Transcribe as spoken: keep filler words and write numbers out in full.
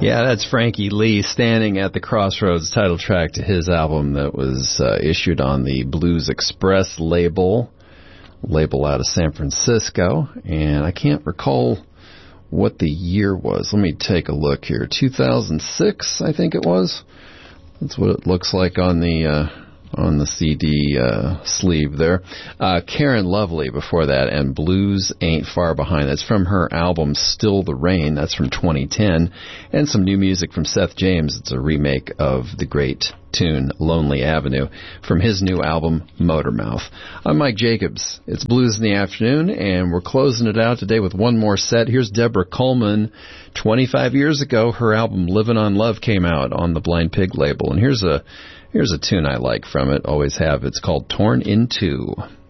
Yeah, that's Frankie Lee, Standing at the Crossroads, title track to his album that was uh, issued on the Blues Express label, label out of San Francisco. And I can't recall what the year was. Let me take a look here. two thousand six, I think it was. That's what it looks like on the uh, on the C D uh, sleeve there. Uh, Karen Lovely before that, and Blues Ain't Far Behind. That's from her album Still the Rain. That's from twenty ten. And some new music from Seth James. It's a remake of the great tune Lonely Avenue from his new album Motormouth. I'm Mike Jacobs. It's Blues in the Afternoon, and we're closing it out today with one more set. Here's Deborah Coleman. twenty-five years ago, her album Livin' on Love came out on the Blind Pig label, and here's a Here's a tune I like from it, always have. It's called Torn in Two.